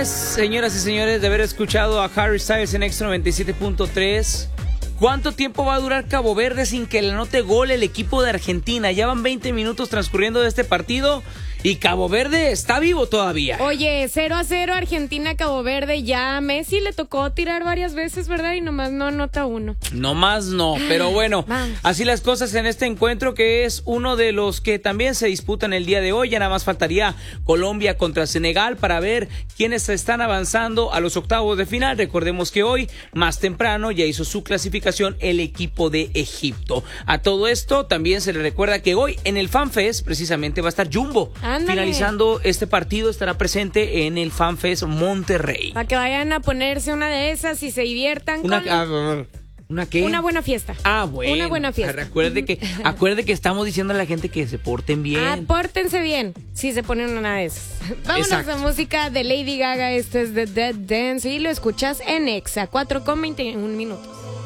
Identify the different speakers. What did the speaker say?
Speaker 1: Después, señoras y señores, de haber escuchado a Harry Styles en Extra 97.3, ¿cuánto tiempo va a durar Cabo Verde sin que le anote gol el equipo de Argentina? Ya van 20 minutos transcurriendo de este partido y Cabo Verde está vivo todavía.
Speaker 2: Oye, 0-0 Argentina-Cabo Verde. Ya a Messi le tocó tirar varias veces, ¿verdad? Y nomás no anota uno.
Speaker 1: Nomás no, pero bueno, así las cosas en este encuentro, que es uno de los que también se disputan el día de hoy. Ya nada más faltaría Colombia contra Senegal para ver quiénes están avanzando a los octavos de final. Recordemos que hoy, más temprano, ya hizo su clasificación el equipo de Egipto. A todo esto también se le recuerda que hoy en el FanFest precisamente va a estar Jumbo.
Speaker 2: Ándale.
Speaker 1: Finalizando este partido estará presente en el FanFest Monterrey.
Speaker 2: Para que vayan a ponerse una de esas y se diviertan
Speaker 1: ¿Una qué?
Speaker 2: Una buena fiesta.
Speaker 1: Ah, bueno.
Speaker 2: Una buena fiesta.
Speaker 1: Acuerde que estamos diciendo a la gente que se porten bien.
Speaker 2: Pórtense bien si se ponen una de esas. Vámonos. Exacto. A música de Lady Gaga. Esto es The Dead Dance y lo escuchas en Exa 4:21 minutos.